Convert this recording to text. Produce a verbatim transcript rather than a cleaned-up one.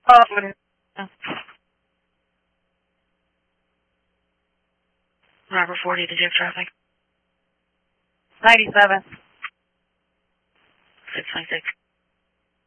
Oh, Robert forty to Jake traffic. ninety-seven. six twenty-six.